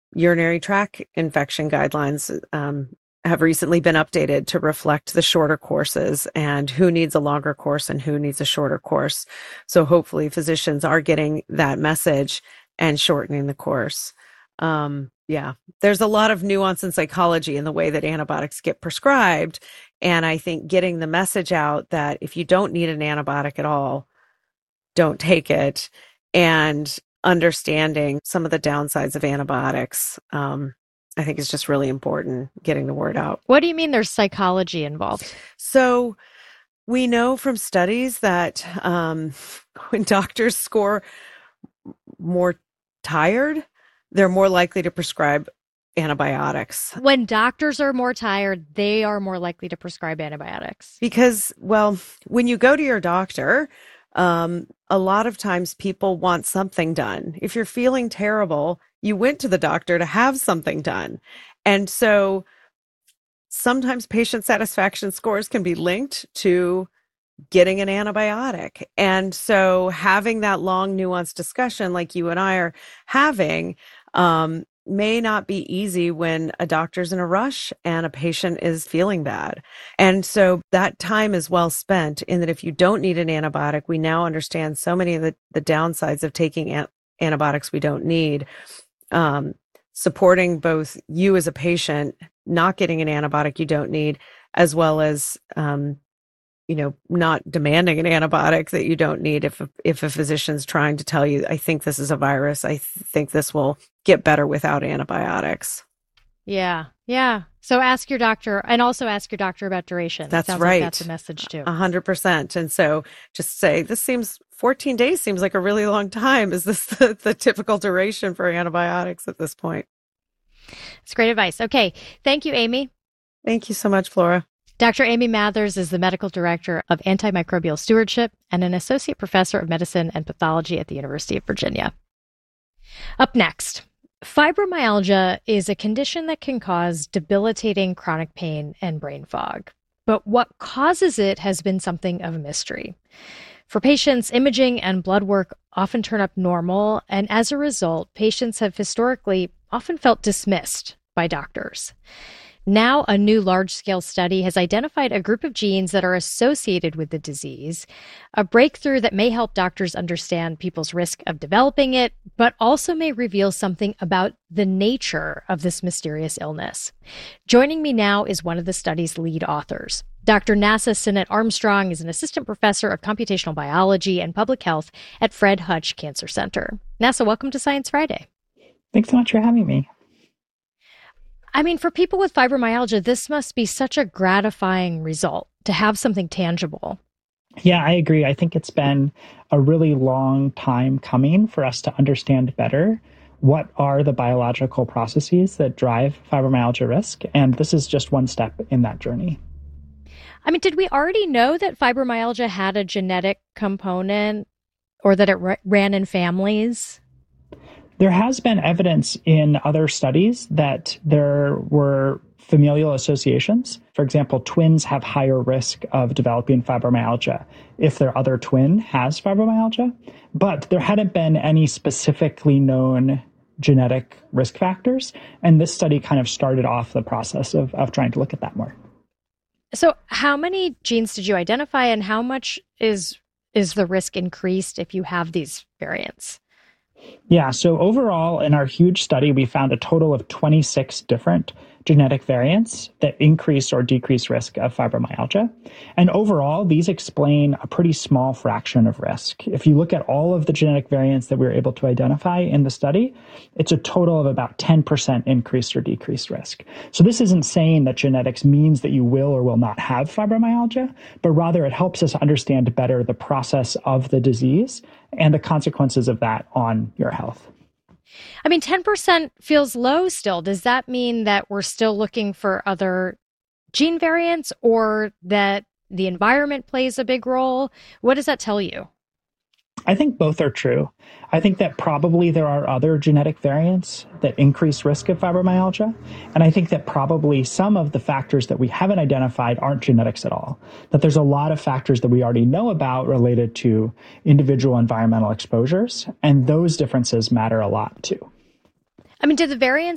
urinary tract infection guidelines have recently been updated to reflect the shorter courses and who needs a longer course and who needs a shorter course. So hopefully physicians are getting that message and shortening the course. There's a lot of nuance in psychology in the way that antibiotics get prescribed. And I think getting the message out that if you don't need an antibiotic at all, don't take it, and understanding some of the downsides of antibiotics, I think is just really important, getting the word out. What do you mean there's psychology involved? So we know from studies that when doctors score more tired, they're more likely to prescribe antibiotics. When doctors are more tired, they are more likely to prescribe antibiotics. Because, well, when you go to your doctor, a lot of times people want something done. If you're feeling terrible, you went to the doctor to have something done. And so sometimes patient satisfaction scores can be linked to getting an antibiotic. And so having that long, nuanced discussion like you and I are having may not be easy when a doctor's in a rush and a patient is feeling bad. And so that time is well spent in that if you don't need an antibiotic, we now understand so many of the downsides of taking antibiotics we don't need. Supporting both you as a patient, not getting an antibiotic you don't need, as well as not demanding an antibiotic that you don't need if a physician's trying to tell you, I think this is a virus, I think this will get better without antibiotics. Yeah. So ask your doctor, and also ask your doctor about duration. That's Sounds right. Like that's a message too. 100%. And so just say, 14 days seems like a really long time. Is this the typical duration for antibiotics at this point? It's great advice. Okay. Thank you, Amy. Thank you so much, Flora. Dr. Amy Mathers is the medical director of antimicrobial stewardship and an associate professor of medicine and pathology at the University of Virginia. Up next, fibromyalgia is a condition that can cause debilitating chronic pain and brain fog. But what causes it has been something of a mystery. For patients, imaging and blood work often turn up normal, and as a result, patients have historically often felt dismissed by doctors. Now, a new large-scale study has identified a group of genes that are associated with the disease, a breakthrough that may help doctors understand people's risk of developing it, but also may reveal something about the nature of this mysterious illness. Joining me now is one of the study's lead authors. Dr. Nasa Sinnott-Armstrong is an assistant professor of computational biology and public health at Fred Hutch Cancer Center. Nasa, welcome to Science Friday. Thanks so much for having me. I mean, for people with fibromyalgia, this must be such a gratifying result to have something tangible. Yeah, I agree. I think it's been a really long time coming for us to understand better what are the biological processes that drive fibromyalgia risk. And this is just one step in that journey. I mean, did we already know that fibromyalgia had a genetic component or that it ran in families? There has been evidence in other studies that there were familial associations. For example, twins have higher risk of developing fibromyalgia if their other twin has fibromyalgia, but there hadn't been any specifically known genetic risk factors. And this study kind of started off the process of trying to look at that more. So how many genes did you identify, and how much is the risk increased if you have these variants? Yeah, so overall, in our huge study, we found a total of 26 different genetic variants that increase or decrease risk of fibromyalgia. And overall, these explain a pretty small fraction of risk. If you look at all of the genetic variants that we were able to identify in the study, it's a total of about 10% increased or decreased risk. So this isn't saying that genetics means that you will or will not have fibromyalgia, but rather it helps us understand better the process of the disease and the consequences of that on your health. I mean, 10% feels low still. Does that mean that we're still looking for other gene variants, or that the environment plays a big role? What does that tell you? I think both are true. I think that probably there are other genetic variants that increase risk of fibromyalgia. And I think that probably some of the factors that we haven't identified aren't genetics at all. That there's a lot of factors that we already know about related to individual environmental exposures. And those differences matter a lot too. I mean, do the variants